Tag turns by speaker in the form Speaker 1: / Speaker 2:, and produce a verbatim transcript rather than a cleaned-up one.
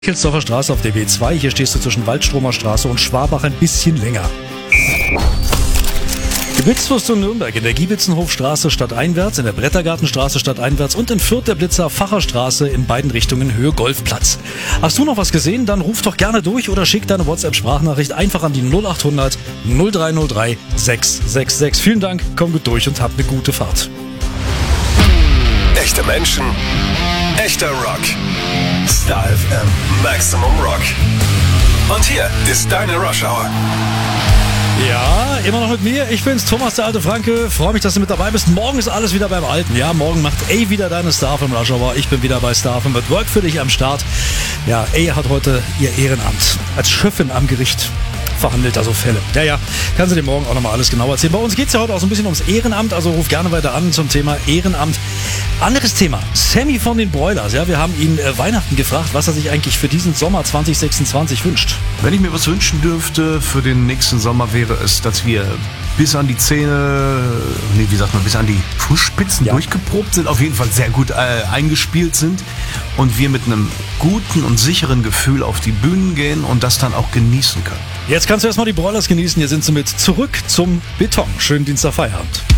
Speaker 1: Kielsdorfer Straße auf der B zwei. Hier stehst du zwischen Waldstromer Straße und Schwabach ein bisschen länger. Gewitzwurst in Nürnberg in der Giebitzenhofstraße stadteinwärts, in der Brettergartenstraße stadteinwärts und in Fürth der Blitzer Facherstraße in beiden Richtungen Höhe Golfplatz. Hast du noch was gesehen? Dann ruf doch gerne durch oder schick deine WhatsApp-Sprachnachricht einfach an die null acht hundert null drei null drei sechs sechs sechs. Vielen Dank, komm gut durch und hab eine gute Fahrt.
Speaker 2: Echte Menschen, echter Rock. Star F M Maximum Rock. Und hier ist deine Rush Hour.
Speaker 1: Ja, immer noch mit mir. Ich bin's, Thomas, der alte Franke. Freue mich, dass du mit dabei bist. Morgen ist alles wieder beim Alten. Ja, morgen macht A wieder deine Star vom Rush Hour. Ich bin wieder bei Star vom Work für dich am Start. Ja, A hat heute ihr Ehrenamt als Schöffin am Gericht verhandelt, also Fälle. Ja, ja, kannst du dir morgen auch nochmal alles genau erzählen. Bei uns geht es ja heute auch so ein bisschen ums Ehrenamt, also ruf gerne weiter an zum Thema Ehrenamt. Anderes Thema, Sammy von den Broilers. Ja, wir haben ihn äh, Weihnachten gefragt, was er sich eigentlich für diesen Sommer zwanzig sechsundzwanzig wünscht.
Speaker 3: Wenn ich mir was wünschen dürfte für den nächsten Sommer, wäre es, dass wir bis an die Zähne, nee, wie sagt man, bis an die Fußspitzen ja. durchgeprobt sind, auf jeden Fall sehr gut äh, eingespielt sind und wir mit einem guten und sicheren Gefühl auf die Bühnen gehen und das dann auch genießen können.
Speaker 1: Jetzt kannst du erstmal die Broilers genießen. Hier sind sie mit Zurück zum Beton. Schönen Dienstag Feierabend.